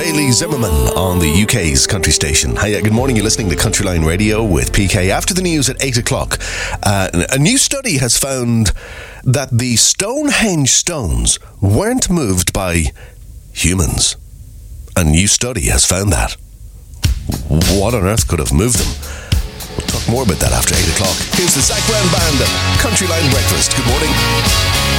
Hayley Zimmerman on the UK's country station. Hiya, good morning. You're listening to Countryline Radio with PK. After the news at 8 o'clock, a new study has found that the Stonehenge stones weren't moved by humans. A new study has found that. What on earth could have moved them? We'll talk more about that after 8 o'clock. Here's the Zach Brown Band at Countryline Breakfast. Good morning.